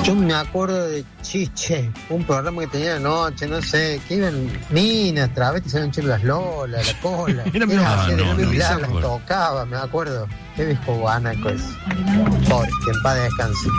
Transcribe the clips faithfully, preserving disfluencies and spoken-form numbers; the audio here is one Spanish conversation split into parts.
Yo me acuerdo de Chiche, un programa que tenía de noche, no sé, que iban minas, travestis, eran las lolas, la cola. Era Era no, así, no, de no, las no, tocaba, me acuerdo. Qué viejo guanaco es. Pobre, que en paz descanse.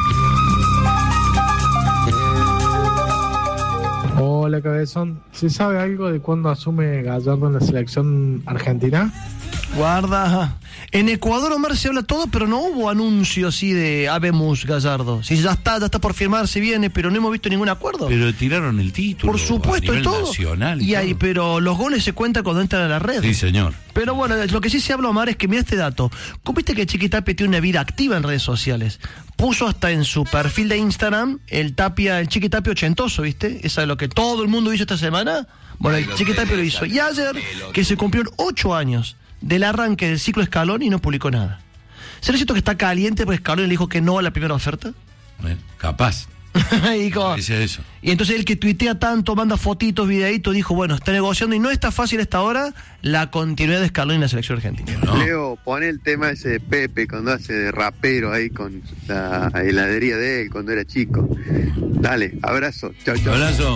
Hola, cabezón. ¿Se sabe algo de cuándo asume Gallardo en la selección argentina? Guarda. En Ecuador, Omar, se habla todo, pero no hubo anuncio así de habemos Gallardo. Si ya está, ya está por firmar, se viene, pero no hemos visto ningún acuerdo. Pero tiraron el título. Por supuesto, a nivel y todo. Nacional y y ahí, todo. pero los goles se cuentan cuando entran a la red. Sí, señor. Pero bueno, lo que sí se habla, Omar, es que mira este dato. ¿Cómo viste que Chiquitapia tiene una vida activa en redes sociales? Puso hasta en su perfil de Instagram el Tapia, el Chiquitapia ochentoso, ¿viste? Esa es lo que todo el mundo hizo esta semana. Bueno, el Chiquitapia lo hizo. Y ayer, que se cumplieron ocho años del arranque del ciclo Scaloni, y no publicó nada. ¿Será cierto que está caliente porque Scaloni le dijo que no a la primera oferta? Bueno, capaz. y, como, Dice eso. y entonces el que tuitea tanto, manda fotitos, videitos, dijo, bueno, está negociando y no está fácil hasta ahora la continuidad de Scaloni en la selección argentina. ¿No? Leo, pone el tema ese de Pepe cuando hace de rapero ahí con la heladería de él cuando era chico. Dale, abrazo. Chau, chau. Abrazo.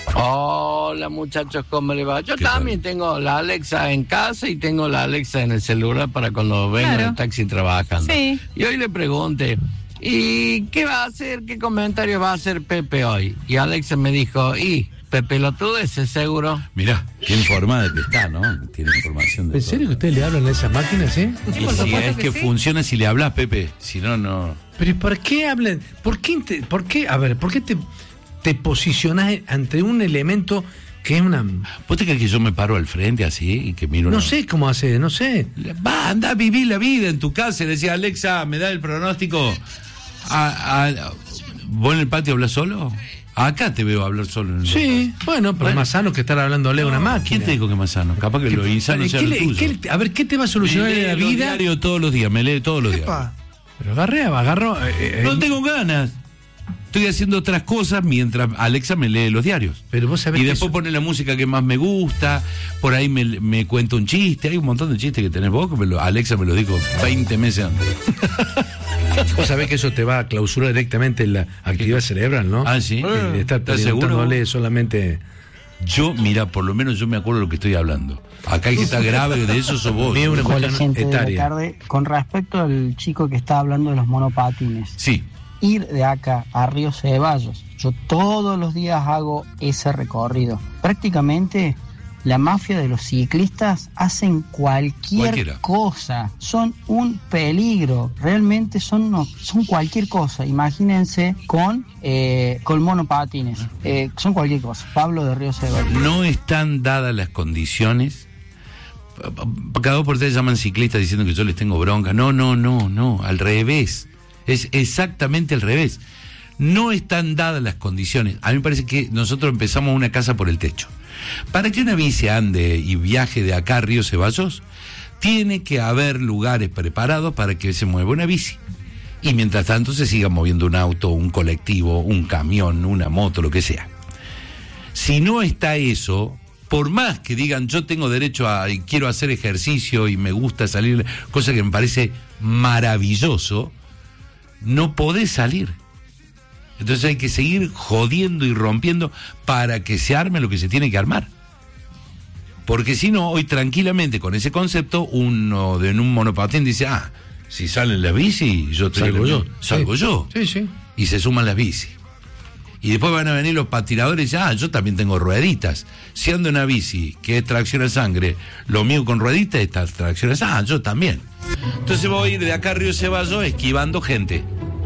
Hola muchachos, ¿cómo le va? Yo también tal? tengo la Alexa en casa y tengo la Alexa en el celular para cuando vengo claro. en el taxi trabajando. Sí. Y hoy le pregunté, ¿y qué va a hacer, qué comentario va a hacer Pepe hoy? Y Alexa me dijo, y Pepe lo tuve, ese seguro. Mirá, qué informada que está, ¿no? Tiene información de ¿En serio que ustedes le hablan a esas máquinas, eh? Y si es que, que sí. funciona si le hablas, Pepe, si no, no... Pero ¿por qué hablan? ¿Por qué, te, por qué, a ver, por qué te, te posicionás ante un elemento que es una... ¿Vos te crees que yo me paro al frente así y que miro? No una... sé cómo hace, no sé. Va, anda a vivir la vida en tu casa. Le decía, Alexa, ¿me da el pronóstico? A, a, ¿Vos en el patio hablas solo? Acá te veo hablar solo en el Sí, podcast. bueno, pero bueno. Es más sano que estar hablando a una máquina. ¿Quién te dijo que es más sano? Capaz que lo insano sea lo tuyo. ¿qué, a ver, ¿qué te va a solucionar en la vida? Diario todos los días, me lee todos los días. Pero agarré, agarro... Eh, no eh, tengo ganas. Estoy haciendo otras cosas mientras Alexa me lee los diarios. Pero vos sabés y que después eso... pone la música que más me gusta, por ahí me, me cuenta un chiste. Hay un montón de chistes que tenés vos, que me lo, Alexa me lo dijo veinte meses antes. Vos sabés que eso te va a clausurar directamente en la actividad cerebral, ¿no? Ah, sí. Eh, estar preguntándole solamente... Yo, mira, por lo menos yo me acuerdo de lo que estoy hablando. Acá hay que estar grave, de eso sos vos. Una Hola, gente etaria. De la tarde. Con respecto al chico que está hablando de los monopatines. Sí. Ir de acá a Río Ceballos, yo todos los días hago ese recorrido. Prácticamente la mafia de los ciclistas hacen cualquier Cualquiera. cosa, son un peligro, realmente son no, son cualquier cosa. Imagínense con eh, con monopatines, eh, son cualquier cosa. Pablo de Río Ceballos. No están dadas las condiciones. Cada dos por tres llaman ciclistas diciendo que yo les tengo bronca. No, no, no, no, al revés. Es exactamente al revés. No están dadas las condiciones. A mí me parece que nosotros empezamos una casa por el techo. Para que una bici ande y viaje de acá a Río Ceballos, tiene que haber lugares preparados para que se mueva una bici. Y mientras tanto se siga moviendo un auto, un colectivo, un camión, una moto, lo que sea. Si no está eso, por más que digan yo tengo derecho a y quiero hacer ejercicio y me gusta salir, cosa que me parece maravilloso, no podés salir. Entonces hay que seguir jodiendo y rompiendo para que se arme lo que se tiene que armar. Porque si no, hoy tranquilamente con ese concepto, uno de en un monopatín dice, ah, si sale la bici, yo te salgo yo. Salgo sí. yo. Sí, sí. Y se suman las bicis. Y después van a venir los patinadores y dicen, ah, yo también tengo rueditas. Si ando en una bici que es tracción a sangre, lo mío con rueditas es tracción a sangre, ah, yo también. Entonces voy a ir de acá a Río Ceballos esquivando gente.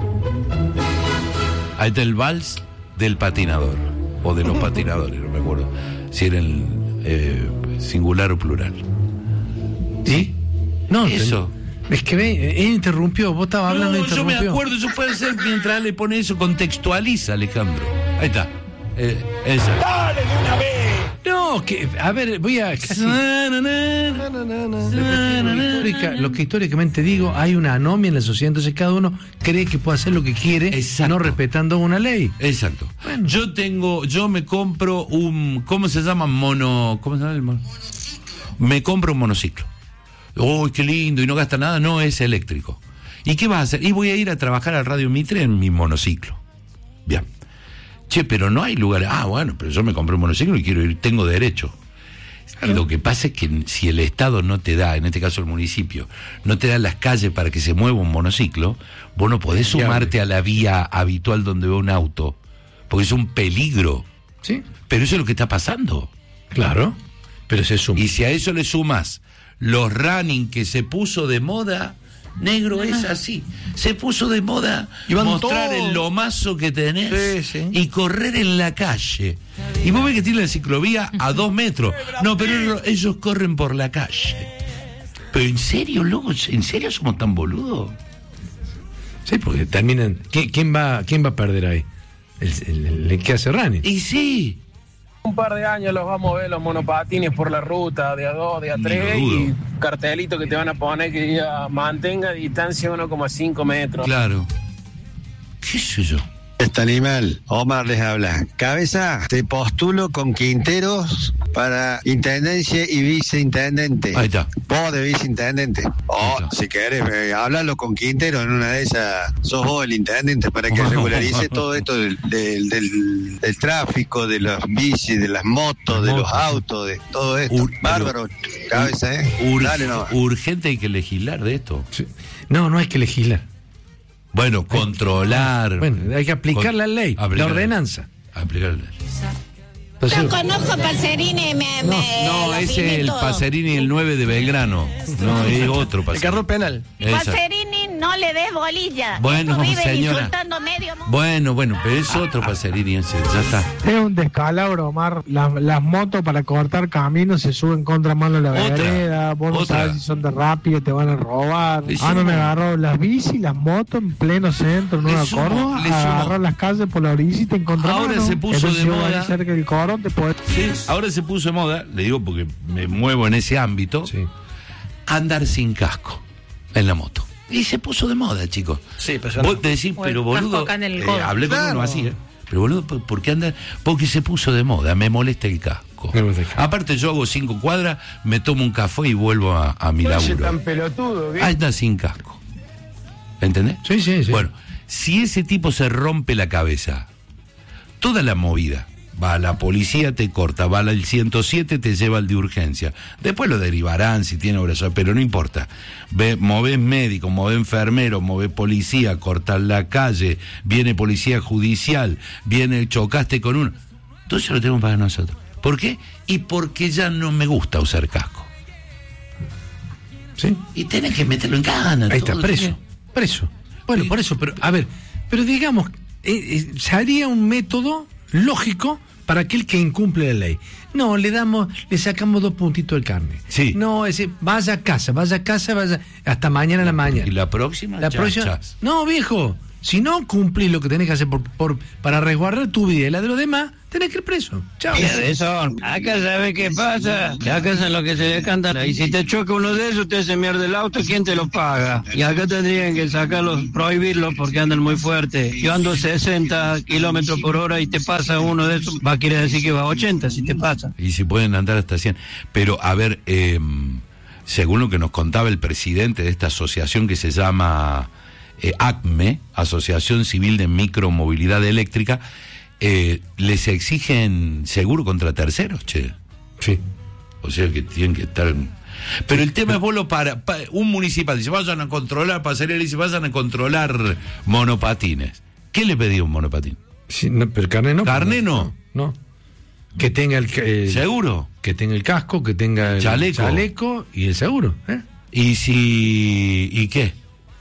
Ahí está el vals del patinador, o de los patinadores, no me acuerdo si era el eh, singular o plural. ¿Sí? No, eso. Ten... Es que ve, él interrumpió, vos estabas hablando no, de interrumpió. Yo me acuerdo, eso puede ser mientras le pone eso, contextualiza, Alejandro. Ahí está. Eh, esa. ¡Dale de una vez! No, que, a ver, voy a casi... Lo que, histórica, lo que históricamente digo, hay una anomia en la sociedad, entonces cada uno cree que puede hacer lo que quiere, Exacto. no respetando una ley. Exacto. Bueno. Yo tengo, yo me compro un, ¿cómo se llama? Mono, ¿cómo se llama el mono? Me compro un monociclo. ¡Uy, qué lindo! Y no gasta nada, no, es eléctrico. ¿Y qué vas a hacer? Y voy a ir a trabajar al Radio Mitre en mi monociclo. Bien. Che, pero no hay lugares. Ah, bueno, pero yo me compré un monociclo y quiero ir, tengo derecho. Claro. Lo que pasa es que si el Estado no te da, en este caso el municipio, no te da las calles para que se mueva un monociclo, vos no podés sumarte a la vía habitual donde va un auto, porque es un peligro. Sí. Pero eso es lo que está pasando. Claro, pero se suma. Y si a eso le sumas los running que se puso de moda, negro, es así. Se puso de moda Iban mostrar todo. el lomazo que tenés Sí, sí. y correr en la calle. Y vos ves que tiene la ciclovía a dos metros. No, pero ellos, ellos corren por la calle. Pero en serio, loco, ¿en serio somos tan boludos? Sí, porque terminan. ¿Quién, quién va, quién va a perder ahí? El, el, el que hace running. Y sí. Un par de años los vamos a ver los monopatines por la ruta de a dos, de a Ni tres lo dudo. y cartelitos que te van a poner que diga mantenga distancia uno coma cinco metros. Claro. ¿Qué sé yo? Este animal, Omar les habla. Cabeza, te postulo con Quinteros para intendencia y viceintendente. Ahí está. Vos de viceintendente. O, Ahí está. si querés, eh, háblalo con Quintero en una de esas. Sos vos el intendente para que regularice todo esto del, del, del, del tráfico, de los bicis, de las motos, de los autos, de todo esto. Ur- Bárbaro, cabeza, ¿eh? Ur- Dale, no. Urgente hay que legislar de esto. Sí. No, no hay que legislar. Bueno, controlar. Bueno, hay que aplicar Con- la ley, aplicar la ordenanza. Aplicar la ley. Entonces, No conozco Pacerini, me, me No, lo ese es el todo. Pacerini, el nueve de Belgrano. No, es otro El Pacerini. carro penal. Esa. Pacerini, no le des bolilla. Bueno, Estos viven señora. insultando medio mundo. Bueno, bueno, pero es otro Pacerini ese, ya está. Es un descalabro, Omar. Las, las motos para cortar caminos se suben contra mano de la Otra, vereda. Vos no otra. sabes si son de rápido, te van a robar. Le Ah, no sumo- me agarró las bici, las motos en pleno centro, en Le Nueva sumo- Córdoba. le sumo- Agarrar las calles por la orilla y te encontrás. Ahora se puso de moda. cerca del coro, te podés... Sí, ahora se puso de moda, le digo porque me muevo en ese ámbito, sí. andar sin casco en la moto. Y se puso de moda, chicos. Sí, pero Vos te decís, O el pero casco boludo, acá en el eh, codo. hablé con Claro. uno así, ¿eh? Pero boludo, ¿por por qué anda? Porque se puso de moda, me molesta el casco. Me molesta el casco. Aparte yo hago cinco cuadras, me tomo un café y vuelvo a, a mi laburo. pelotudo, ¿qué? Anda sin casco. ¿Entendés? Sí, sí, sí. Bueno, si ese tipo se rompe la cabeza, toda la movida, va a la policía, te corta, va al ciento siete, te lleva al de urgencia. Después lo derivarán si tiene obra social, pero no importa. Ve, movés médico, movés enfermero, movés policía, cortás la calle, viene policía judicial, viene, chocaste con uno. Entonces lo tenemos para nosotros. ¿Por qué? Y porque ya no me gusta usar casco. ¿Sí? Y tenés que meterlo en gana. Ahí está, todo. preso. Preso. Bueno, Sí. por eso, pero, a ver, pero digamos, eh, eh, se haría un método lógico para aquel que incumple la ley. No, le damos, le sacamos dos puntitos del carne. Sí. No, ese, vaya a casa, vaya a casa, vaya, hasta mañana a la mañana. Y la próxima, La chas, próxima. chas. No, viejo. Si no cumplís lo que tenés que hacer por, por, para resguardar tu vida y la de los demás, tenés que ir preso. Chao. Eso, acá sabe qué pasa, que acá es lo que se le canta. Y si te choca uno de esos, te hace mierda el auto, ¿quién te lo paga? Y acá tendrían que sacarlos, prohibirlos porque andan muy fuerte. Yo ando sesenta kilómetros por hora y te pasa uno de esos, va a querer decir que va a ochenta si te pasa. Y si pueden andar hasta cien. Pero, a ver, eh, según lo que nos contaba el presidente de esta asociación que se llama eh, ACME, Asociación Civil de Micromovilidad Eléctrica, eh, les exigen seguro contra terceros, che. Sí. O sea que tienen que estar... Pero el tema es vos lo para, para un municipal dice, vayan a controlar, pasarela, dice, vayan a controlar monopatines. ¿Qué le pedí a un monopatín? Sí, no, pero carne no. ¿Carne no? No. no. Que tenga el, el- ¿Seguro? que tenga el casco, que tenga el Chaleco. chaleco y el seguro. ¿eh? ¿Y si... ¿Y qué?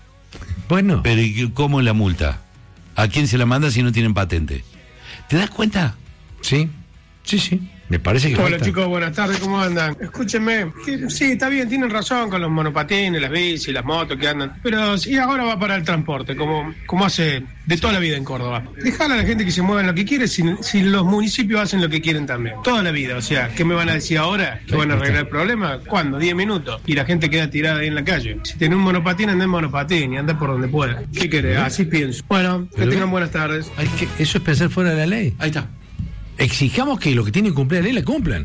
Bueno, Pero ¿y qué- cómo es la multa? ¿A quién se la manda si no tienen patente? ¿Te das cuenta? sí, sí, sí. Me parece que Hola falta. chicos, buenas tardes, ¿cómo andan? Escúchenme, que- sí, está bien, tienen razón con los monopatines, las bicis, las motos que andan, pero sí, ahora va para el transporte, como, como hace de toda la vida en Córdoba. Dejar a la gente que se mueva en lo que quiere, si, si los municipios hacen lo que quieren también. Toda la vida, o sea, ¿qué me van a decir ahora? ¿Que van a arreglar el problema? ¿Cuándo? ¿Diez minutos? Y la gente queda tirada ahí en la calle. Si tenés un monopatín, anda en monopatín y anda por donde pueda. ¿Qué querés? Así pienso. Bueno, que Pero- tengan buenas tardes. Hay que, eso es pensar fuera de la ley. Ahí está. Exijamos que lo que tienen que cumplir la ley la cumplan.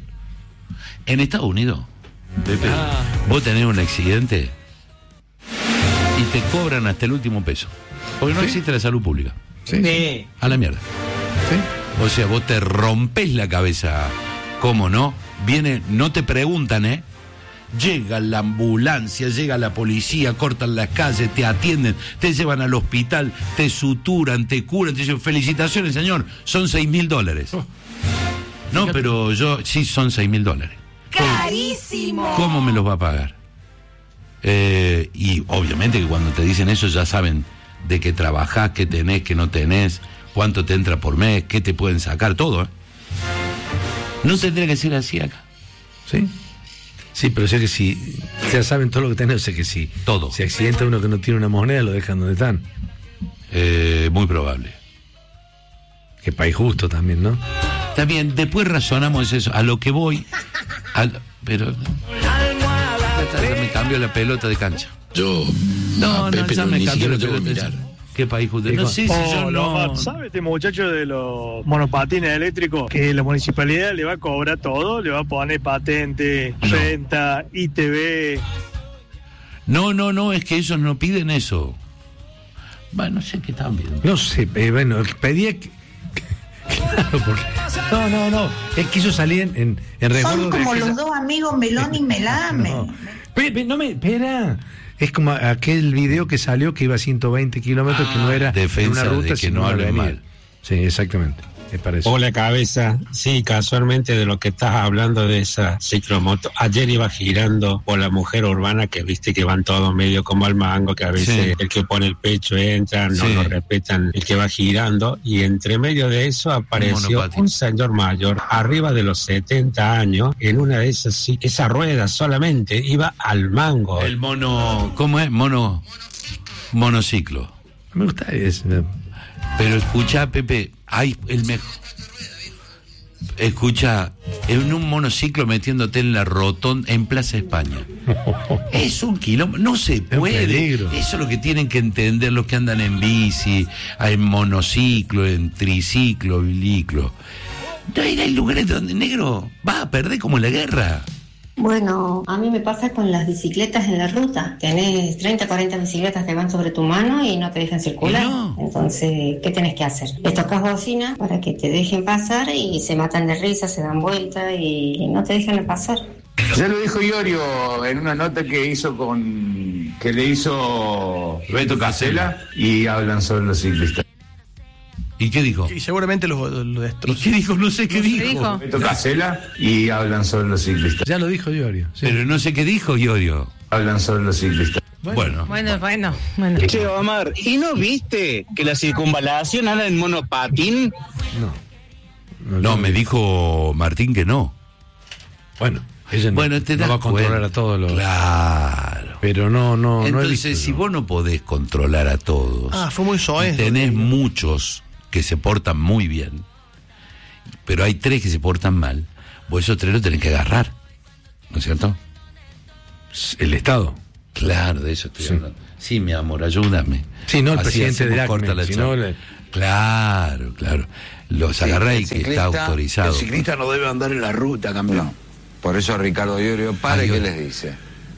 En Estados Unidos, Pepe, vos tenés un accidente y te cobran hasta el último peso. Porque no ¿Sí? existe la salud pública. Sí, sí. A la mierda. ¿Sí? O sea, vos te rompes la cabeza. ¿Cómo no? Viene, no te preguntan, ¿eh? Llega la ambulancia, llega la policía, cortan las calles, te atienden, te llevan al hospital, te suturan, te curan, te dicen, felicitaciones, señor, son seis mil dólares. Oh. No, pero yo, sí, son seis mil dólares. ¡Carísimo! ¿Cómo me los va a pagar? Eh, y obviamente que cuando te dicen eso ya saben de qué trabajás, qué tenés, qué no tenés, cuánto te entra por mes, qué te pueden sacar, todo, ¿eh? No tendría que ser así acá. ¿Sí? Sí, pero sé que si ya saben todo lo que tenés, sé que si todo. Si accidenta uno que no tiene una moneda, lo dejan donde están. Eh, muy probable. Que país justo también, ¿no? Está bien, después razonamos eso. A lo que voy, al, pero me cambio la pelota de cancha. Yo no, a no, Pepe ya no, me ni cambio la siquiera pelota tengo que de mirar. cancha. ¿Qué país justo? No sé si yo no. ¿Sabe este muchacho de los monopatines eléctricos que la municipalidad le va a cobrar todo? Le va a poner patente, No. renta, I T V. No, no, no, es que ellos no piden eso. Bueno, no sé qué están viendo. No sé, eh, bueno, pedía que... Claro, porque... No, no, no. Él quiso salir en, en, en resguardo Son de como aquella- los dos amigos Melón y Melame. No. Pe- pe- no me, espera. Es como aquel video que salió que iba a ciento veinte kilómetros, que no era defensa en una ruta, de que sino no una hablen avenida. mal. Sí, exactamente. Es para eso. Hola cabeza, sí, casualmente de lo que estás hablando de esa ciclomoto, ayer iba girando por la mujer urbana que viste que van todos medio como al mango, que a veces Sí. el que pone el pecho entra, no Sí. lo respetan el que va girando, y entre medio de eso apareció monopatín. un señor mayor, arriba de los setenta años, en una de esas, sí, esa rueda solamente iba al mango. El mono, ¿cómo es? Mono, monociclo. Me gusta eso. Pero escucha, Pepe, hay el mejor. Escucha, en un monociclo metiéndote en la rotonda en Plaza España. Es un kilómetro, no se puede. peligro. Eso es lo que tienen que entender los que andan en bici, en monociclo, en triciclo, biliclo. No hay, hay lugares donde, negro, vas a perder como en la guerra. Bueno, a mí me pasa con las bicicletas en la ruta. Tenés treinta, cuarenta bicicletas que van sobre tu mano y no te dejan circular. No. Entonces, ¿qué tenés que hacer? Les tocas bocina para que te dejen pasar y se matan de risa, se dan vuelta y no te dejan pasar. Ya lo dijo Iorio en una nota que hizo con que le hizo Beto Casella y hablan sobre los ciclistas. ¿Y qué dijo? Y seguramente lo, lo destrozó. ¿Y qué dijo? No sé qué dijo. Beto Casella y hablan sobre los ciclistas. Ya lo dijo Iorio. Sí. Pero no sé qué dijo Iorio. Hablan sobre los ciclistas. Bueno. Bueno, bueno, bueno. Che, Omar, ¿y no viste que la circunvalación anda en monopatín? No. No, me dijo Martín que no. Bueno, ella no, Bueno, te no das va a controlar cuenta. a todos los... Claro. Pero no, no, no he Entonces, visto si yo. vos no podés controlar a todos, Ah, fue muy soez. y tenés muchos que se portan muy bien, pero hay tres que se portan mal, vos esos tres los tenés que agarrar, ¿no es cierto? El Estado. Claro, de eso estoy Sí. hablando. Sí, mi amor, ayúdame. Sí, no el Así presidente de hacemos corta ACME, la sino charla. el- Claro, claro. Los agarrá y que está autorizado. El ciclista no debe andar en la ruta, campeón. Por eso Ricardo Iorio, pare, Ay, ¿qué Iorio. les dice?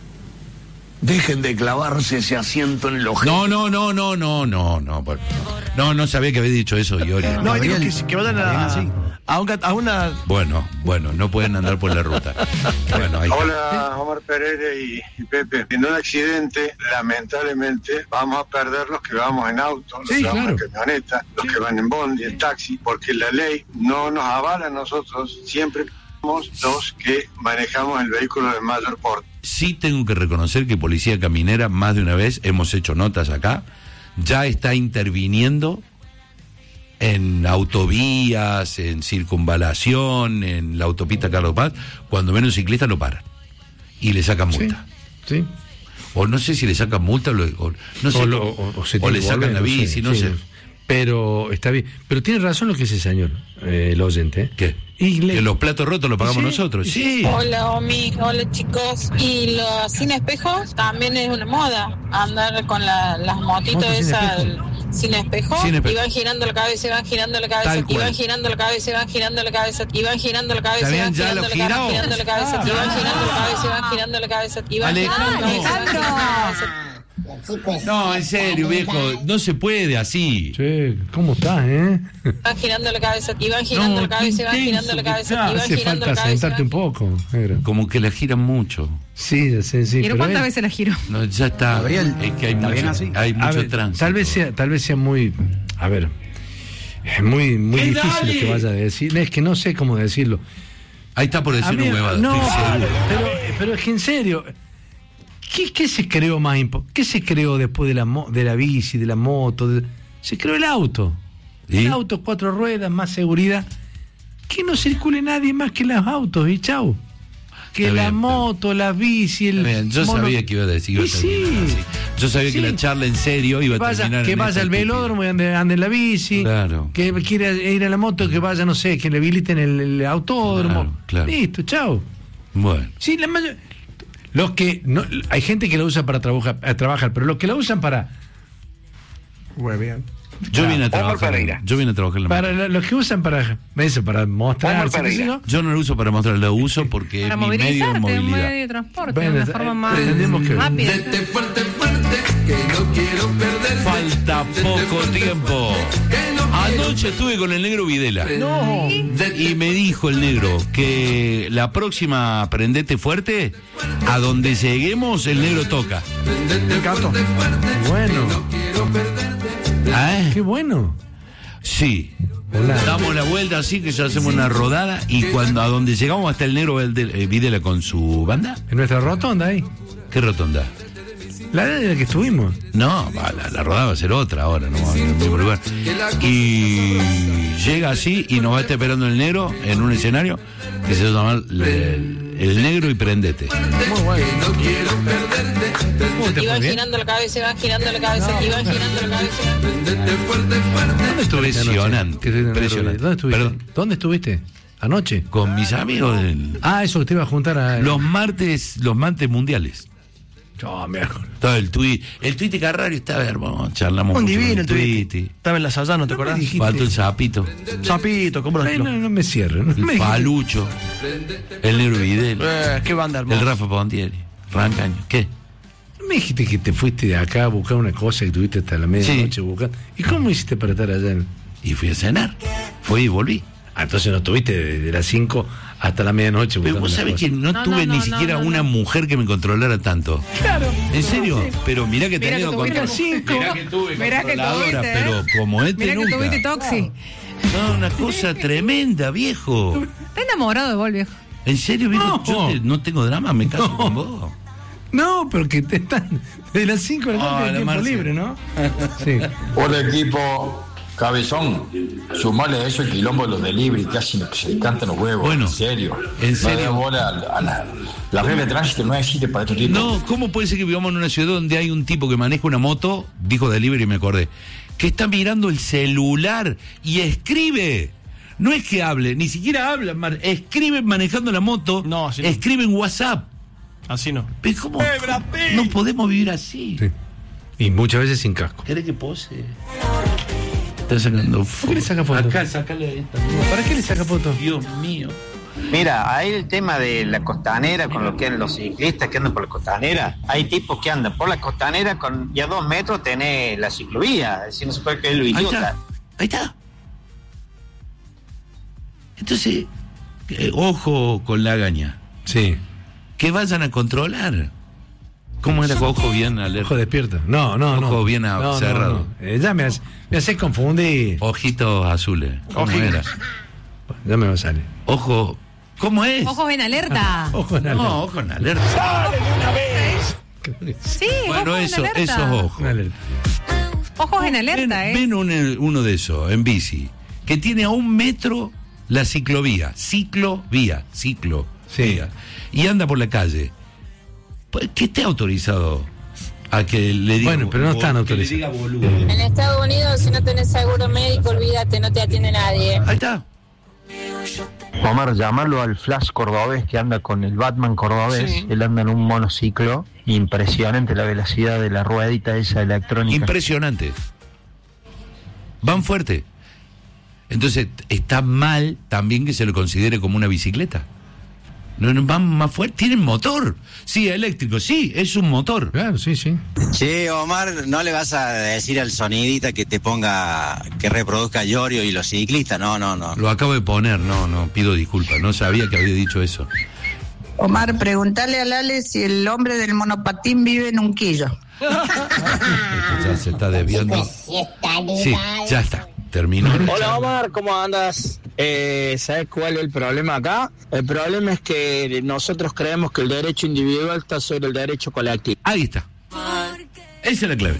Dejen de clavarse ese asiento en el ojete. No, no, no, no, no, no, no. por- No, no sabía que había dicho eso, Iorio. No, digo que, que vayan a, a, un- a una... Bueno, bueno, no pueden andar por la ruta. Bueno, ahí está. Hola, Omar Pereira y, y Pepe. En un accidente, lamentablemente, vamos a perder los que vamos en auto, los Sí, que vamos claro. en camioneta, los que van en bondi, en taxi, porque la ley no nos avala a nosotros, siempre somos los que manejamos el vehículo de mayor porte. Sí tengo que reconocer que Policía Caminera, más de una vez, hemos hecho notas acá, ya está interviniendo en autovías, en circunvalación, en la autopista Carlos Paz, cuando ven un ciclista lo paran y le sacan multa. Sí. O no sé si le sacan multa o, lo- o- no sé, o, o, lo- o- o se o le te sacan vuelve, la bici, no sí, sé. Pero está bien. Pero tiene razón lo que dice el señor, eh, el oyente. ¿eh? ¿Qué? Y le- Que los platos rotos los pagamos Sí, nosotros. Sí. Hola, Omi. Hola, chicos. Y los sin espejos también es una moda. Andar con la- las motitos ¿Motos sin esas espejo? sin espejo. Sin espejo. Y van girando la cabeza, y van girando la cabeza, Tal y cual. van girando la cabeza, y van girando la cabeza, y van girando la cabeza, y ¿Está van bien? ¿Ya girando lo la cabeza, giró? girando la cabeza, y van girando la cabeza, y van girando la cabeza, y van girando la cabeza, y van girando la cabeza, y van girando la cabeza. No, en serio, viejo, no se puede así. Che, ¿cómo estás, eh? Van girando la cabeza, y van girando No, la cabeza, y van qué girando la cabeza, y van Hace girando falta la cabeza. sentarte un poco, negro. Como que la giran mucho. Sí, ya sé, sí. ¿Pero cuántas es- veces la giró? No, ya está. Gabriel, es que hay ¿está bien mucho, así? hay A mucho ver, tránsito. tal vez sea, tal vez sea muy, a ver, es muy, muy ¡Eh, difícil dale! lo que vaya a decir. Es que no sé cómo decirlo. Ahí está por decir A mí- una huevada. No, estoy seguro. pero, pero es que en serio, ¿qué, qué se creó más impo- ¿Qué se creó después de la mo- de la bici, de la moto? de- se creó el auto. ¿Y? El auto, cuatro ruedas, más seguridad. Que no circule nadie más que los autos y chau. Que Está la bien, moto, la bici, el Está bien, yo mono- sabía que iba a decir iba a Y terminar sí. así. Yo sabía Sí. que la charla en serio iba Que a vaya, terminar que en vaya esta al estupidez. velódromo y ande, ande en la bici. Claro. Que quiera ir a la moto, que vaya, no sé, que le habiliten el, el autódromo. Claro, claro. Listo, chau. Bueno. Sí, la mayor- los que no, hay gente que la usa para trabajar, eh, trabajar, pero los que la usan para huevean. Yo vine a Omar trabajar. Pereira. Yo vine a trabajar en la Para lo- los que usan para eso, para mostrar. Yo no lo uso para mostrar, lo uso porque Para es mi medio de movilizarte, un movilidad. medio de transporte, Bueno, de una eh, forma más pretendemos que- rápida. Falta poco tiempo. Anoche estuve con el negro Videla. No. Y me dijo el negro que la próxima Prendete Fuerte, a donde lleguemos, el negro toca. Gato. Bueno. ¿Ah? Qué bueno. Sí. Hola. Damos la vuelta así que ya hacemos una rodada y cuando a donde llegamos hasta el negro Velde- Videla con su banda. En nuestra rotonda ahí. ¿Qué rotonda? La de la que estuvimos. No, va, la, la rodada va a ser otra ahora, no va a ser el mismo lugar. Y llega así y nos va a estar esperando el negro en un escenario que se llama el, el negro y prendete. Muy bueno. Y van girando la cabeza, y van girando la cabeza, y van girando la cabeza. ¿Dónde estuviste Impresionante, anoche? Que soy de impresionante. ¿Dónde estuviste? Perdón. ¿Dónde estuviste? ¿Anoche? Con mis amigos del- Ah, eso que te iba a juntar a... los martes, los martes mundiales. Yo, me acuerdo. Todo el tuit, el tuit de Carrario estaba hermoso, charlamos Un mucho divino con el tuit. Estaba en la Sayano, ¿te No me acordás? dijiste. Faltó el sapito, Sapito, ¿cómo Ay, lo no, no me cierro. No el me Falucho, el negro Videl, Eh, qué banda hermosa. el Rafa Pontieri, Rancaño. ¿Qué? ¿No me dijiste que te fuiste de acá a buscar una cosa que tuviste hasta la medianoche buscando? ¿Y cómo hiciste para estar allá? en- Y fui a cenar, fui y volví. Ah, entonces no estuviste desde las cinco hasta la medianoche Pero buscando vos una sabés cosa. que no, No, tuve no, ni no, siquiera no, no, una no. mujer que me controlara tanto. Claro. ¿En serio? Pero mirá que he Mirá que tenido tuviste con- cinco. Mirá que tuve Mirá que controladora, tuviste, ¿eh? pero como este Mirá que nunca. tuviste Toxi. No, una cosa tremenda, viejo. Está enamorado de vos, viejo. ¿En serio, viejo? No. Yo te- no tengo drama, me caso No. con vos. No, porque te están de las cinco de la Ah, tarde la de tiempo Marce. libre, ¿no? Sí. Hola equipo, cabezón, sumale a eso el quilombo de los delivery que hacen que se les cantan los huevos, Bueno, en serio. en No serio. le da bola a, a la, la regla de tránsito no existe para estos tipos. No, ¿cómo puede ser que vivamos en una ciudad donde hay un tipo que maneja una moto, dijo delivery y me acordé, que está mirando el celular y escribe? No es que hable, ni siquiera habla, mar- escribe manejando la moto, No, así no. escribe en WhatsApp. Así no. Pero ¿cómo? No podemos vivir así. Sí. Y muchas veces sin casco. ¿Querés que pose? Está sacando fotos. qué le saca fotos? Acá, sacale esta. ¿Para qué le saca fotos? Dios mío. Mira, ahí el tema de la costanera, con lo que los ciclistas que andan por la costanera, hay tipos que andan por la costanera con, y a dos metros tenés la ciclovía, es decir, no se puede creer lo Ahí idiota. está. Ahí está. Entonces, eh, ojo con la gaña. Sí. Que vayan a controlar. ¿Cómo era? Ojo bien alerta. Ojo despierto. No, no, no. Ojo bien No, no, cerrado. no. Eh, ya me haces me haces confundir. Ojitos azules. ¿Cómo Ojitos. era? Ya me va a salir. Ojo. ¿Cómo es? Ojos en alerta. Ojo en alerta. No, ojo en alerta. Sí, Bueno, ojos eso, en alerta. esos ojos. Una alerta. Ojos en Ven, alerta, ¿eh? ven un- uno de esos en bici, que tiene a un metro la ciclovía. Ciclovía, ciclo. Sí. Y anda por la calle. Pues, que esté autorizado a que le diga. Bueno, pero no están que le autorizados. diga boludo. En Estados Unidos, si no tenés seguro médico, olvídate, no te atiende nadie. Ahí está. Omar, llamarlo al Flash cordobés que anda con el Batman cordobés. Sí. Él anda en un monociclo. Impresionante la velocidad de la ruedita esa electrónica. Impresionante. Van fuerte. Entonces, está mal también que se lo considere como una bicicleta. No, no, van más fuerte, tienen motor. Sí, eléctrico, sí, es un motor. Claro, sí, sí. Che, Omar, ¿no le vas a decir al sonidita que te ponga, que reproduzca Yorio y los ciclistas? No, no, no. Lo acabo de poner, no, no, pido disculpas, no sabía que había dicho eso. Omar, pregúntale a Lale si el hombre del monopatín vive en un quillo. Ya se está desviando. Sí, ya está, terminó. Hola Omar, ¿cómo andas? Eh, ¿Sabes cuál es el problema acá? El problema es que nosotros creemos que el derecho individual está sobre el derecho colectivo. Ahí está. Esa es la clave.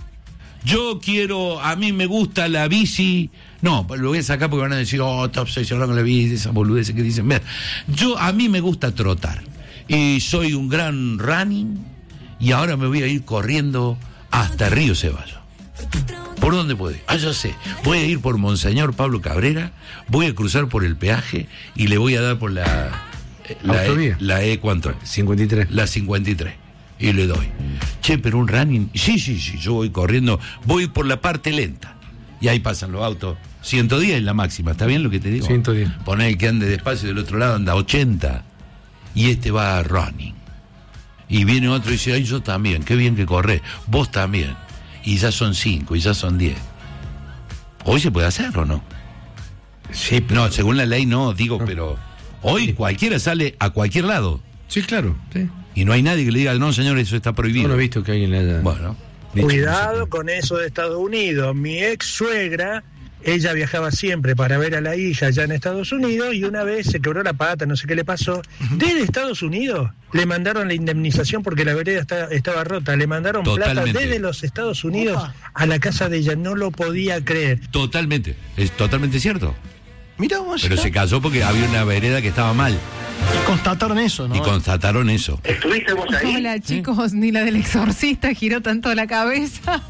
Yo quiero, a mí me gusta la bici. No, lo voy a sacar porque van a decir, oh, está obsesionado con la bici, esas boludeces que dicen. Mira, yo, a mí me gusta trotar. Y soy un gran running. Y ahora me voy a ir corriendo hasta Río Ceballos. ¿Por dónde puedo ir? Ah, ya sé. Voy a ir por Monseñor Pablo Cabrera, voy a cruzar por el peaje y le voy a dar por la... La autovía. E, la E, ¿cuánto? cincuenta y tres. La cincuenta y tres. Y le doy. Che, pero un running... Sí, sí, sí, yo voy corriendo, voy por la parte lenta. Y ahí pasan los autos. ciento diez es la máxima, ¿está bien lo que te digo? ciento diez. Poné el que ande despacio del otro lado, anda ochenta. Y este va a running. Y viene otro y dice, ay, yo también, qué bien que corré. Vos también. Y ya son cinco, y ya son diez. Hoy se puede hacer, ¿o no? Sí, pero... No, según la ley no, digo, no. Pero hoy sí. Cualquiera sale a cualquier lado. Sí, claro. Sí. Y no hay nadie que le diga, no, señor, eso está prohibido. No lo he visto que alguien le haya... Bueno. Cuidado con eso de Estados Unidos. Mi ex suegra, ella viajaba siempre para ver a la hija allá en Estados Unidos y una vez se quebró la pata, no sé qué le pasó. Desde Estados Unidos le mandaron la indemnización porque la vereda está, estaba rota. Le mandaron Totalmente. Plata desde los Estados Unidos Opa. A la casa de ella. No lo podía creer. Totalmente. Es totalmente cierto. Mira vos. Pero se casó porque había una vereda que estaba mal. Y constataron eso, ¿no? Y constataron eso. ¿Estuviste vos ahí? Hola, chicos, ¿sí? Ni la del exorcista giró tanto la cabeza.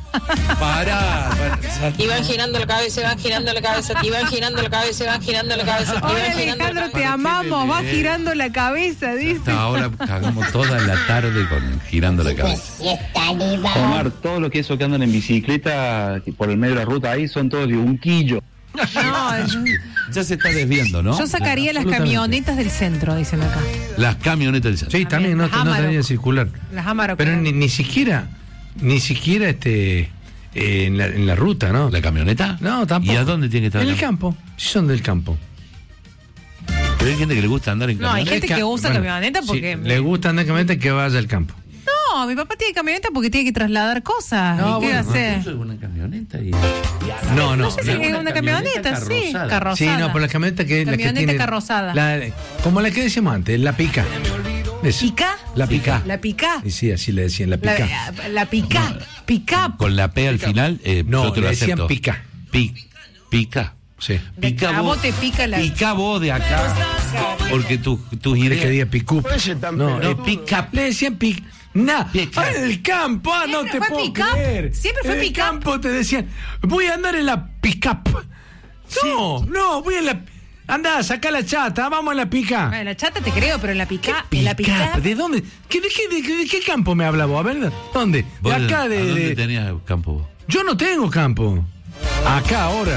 Pará. Iban girando la cabeza, iban girando la cabeza, iban girando la cabeza, iban girando la cabeza. Hola, Alejandro, te amamos, va girando la cabeza, dice. Hasta ahora cagamos toda la tarde con girando la cabeza. Omar, todo lo que eso que andan en bicicleta por el medio de la ruta ahí son todos de un quillo. No, yo, ya se está desviando, ¿no? Yo sacaría las camionetas del centro, dicen acá. Las camionetas del centro. Sí, también, no, no tendría circular. Las Amarok. Pero ni, ni siquiera, ni siquiera este eh, en, la, en la ruta, ¿no? ¿La camioneta? No, tampoco. ¿Y a dónde tiene que estar? En el campo. Sí, son del campo. Pero hay gente que le gusta andar en camioneta. No, hay gente que usa bueno, camioneta porque... Sí, le gusta andar en camioneta que vaya al campo. No, mi papá tiene camioneta porque tiene que trasladar cosas. No, ¿qué bueno, va a hacer? No, es una camioneta y... No, no. No sé si es una camioneta, camioneta sí, carrozada. Sí, no, por la camioneta que... Camioneta la que tiene, carrozada. La, como la que decíamos antes, la pica. Eso. ¿Pica? La pica. La pica. Y sí, así le decían, la pica. La, la pica. Pica. Con la P al pica. Final, eh, no, yo te le lo decían acepto. pica. Pi, pica. Sí. Pica a vos, vos te pica la... Pica vos de acá. Porque tus tu ideas... Es que diga picup. No, no, eh, pica. Le decían pica. Nah, ah, en el campo, ah, no te puedo creer. Siempre fue en pick-up. En el campo te decían, voy a andar en la pick-up. No, sí. no, voy en la... Anda, saca la chata, vamos a la pica. Bueno, la chata te creo, pero en la pica... ¿En la pica? ¿De dónde? ¿Qué, de, qué, de, de, de qué campo me habla vos? A ver, ¿dónde? De acá, de... ¿Dónde de... tenías campo vos? Yo no tengo campo. Acá, ahora.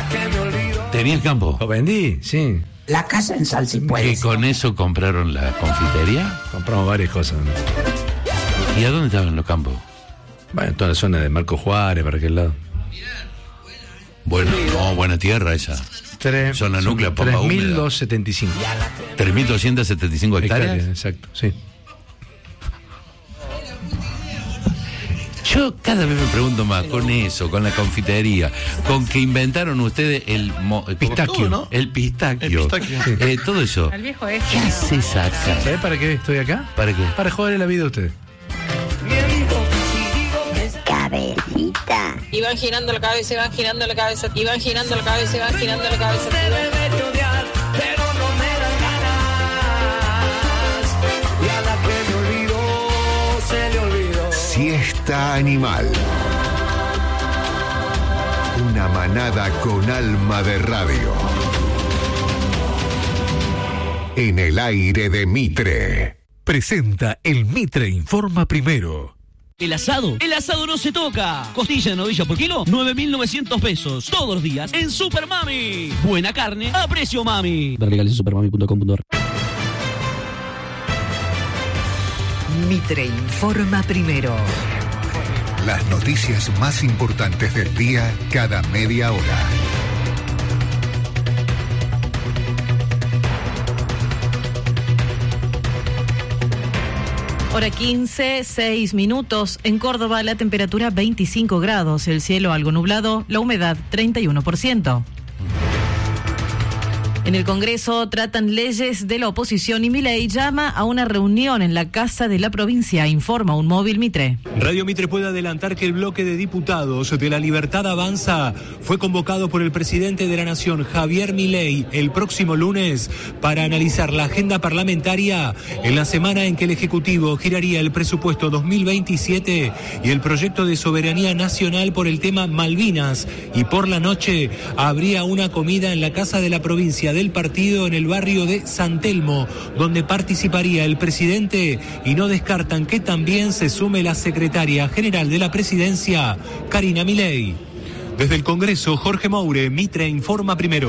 ¿Tenías campo? Lo vendí, sí. La casa en Salsipuedes. ¿Y con eso compraron la confitería? Compramos varias cosas. ¿Y a dónde estaban los campos? Bueno, en toda la zona de Marco Juárez, para aquel lado. Bueno, no, buena tierra esa. Tres, zona núclea, popa húmeda. tres mil doscientos setenta y cinco. tres mil doscientos setenta y cinco hectáreas. hectáreas. Exacto, sí. Yo cada vez me pregunto más con eso, con la confitería, con que inventaron ustedes el, mo, el pistaquio, ¿no? El pistaquio. El pistaquio. Sí. Eh, todo eso. El viejo este. ¿Qué haces acá? ¿Sabes para qué estoy acá? ¿Para qué? Para joder la vida a ustedes. Cabecita. Iban girando la cabeza, iban girando la cabeza, iban girando la cabeza, iban girando la cabeza. Siesta animal. Una manada con alma de radio. En el aire de Mitre. Presenta el Mitre Informa Primero. El asado, el asado no se toca. Costilla de novilla por kilo, nueve mil novecientos pesos. Todos los días en Super Mami. Buena carne a precio mami. Ver legales en supermami punto com punto ar. Mitre informa primero. Las noticias más importantes del día cada media hora. Hora quince, seis minutos. En Córdoba la temperatura veinticinco grados, el cielo algo nublado, la humedad treinta y uno por ciento. En el Congreso tratan leyes de la oposición y Milei llama a una reunión en la Casa de la Provincia, informa un móvil Mitre. Radio Mitre puede adelantar que el bloque de diputados de La Libertad Avanza fue convocado por el presidente de la Nación, Javier Milei, el próximo lunes para analizar la agenda parlamentaria en la semana en que el Ejecutivo giraría el presupuesto dos mil veintisiete y el proyecto de soberanía nacional por el tema Malvinas. Y por la noche habría una comida en la Casa de la Provincia del partido en el barrio de San Telmo, donde participaría el presidente, y no descartan que también se sume la secretaria general de la presidencia, Karina Milei. Desde el Congreso, Jorge Moure, Mitre informa primero.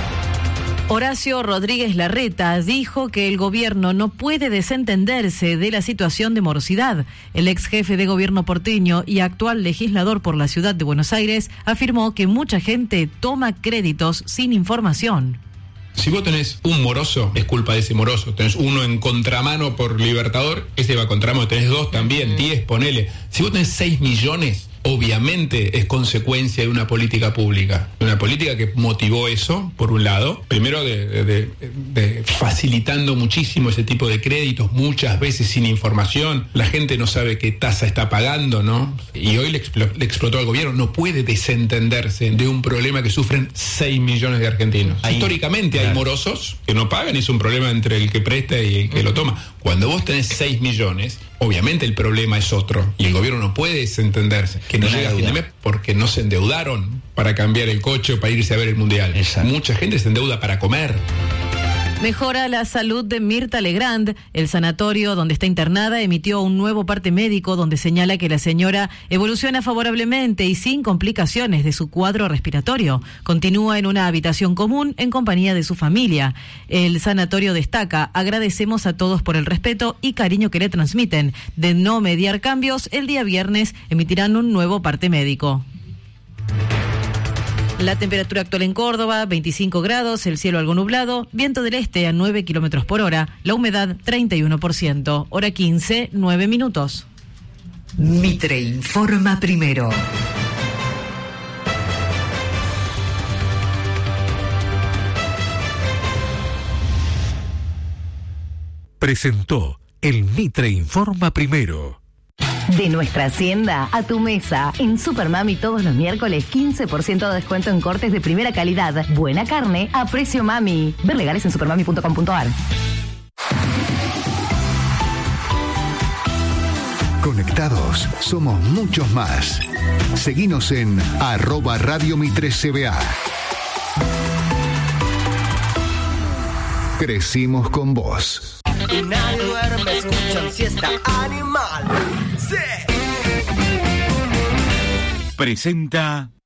Horacio Rodríguez Larreta dijo que el gobierno no puede desentenderse de la situación de morosidad. El ex jefe de gobierno porteño y actual legislador por la ciudad de Buenos Aires afirmó que mucha gente toma créditos sin información. Si vos tenés un moroso, es culpa de ese moroso. Tenés uno en contramano por Libertador, ese va a contramano. Tenés dos también, diez, ponele. Si vos tenés seis millones, obviamente es consecuencia de una política pública. Una política que motivó eso, por un lado. Primero de, de, de, de facilitando muchísimo ese tipo de créditos, muchas veces sin información. La gente no sabe qué tasa está pagando, ¿no? Y hoy le, expl- le explotó al gobierno. No puede desentenderse de un problema que sufren seis millones de argentinos. Ahí, históricamente claro, hay morosos que no pagan y es un problema entre el que presta y el que uh-huh. lo toma. Cuando vos tenés seis millones, obviamente el problema es otro y el gobierno no puede desentenderse. Que no llega a fin de mes porque no se endeudaron para cambiar el coche o para irse a ver el mundial. Exacto. Mucha gente se endeuda para comer. Mejora la salud de Mirta Legrand. El sanatorio donde está internada emitió un nuevo parte médico donde señala que la señora evoluciona favorablemente y sin complicaciones de su cuadro respiratorio. Continúa en una habitación común en compañía de su familia. El sanatorio destaca: agradecemos a todos por el respeto y cariño que le transmiten. De no mediar cambios, el día viernes emitirán un nuevo parte médico. La temperatura actual en Córdoba, veinticinco grados, el cielo algo nublado, viento del este a nueve kilómetros por hora, la humedad treinta y uno por ciento. Hora quince, nueve minutos. Mitre informa primero. Presentó el Mitre informa primero. De nuestra hacienda a tu mesa. En Supermami todos los miércoles quince por ciento de descuento en cortes de primera calidad. Buena carne a precio mami. Ver legales en supermami punto com punto a r. Conectados somos muchos más. Seguinos en arroba Radio Mitre C B A. Crecimos con vos. Y nadie duerme, escuchan siesta animal. Sí. Presenta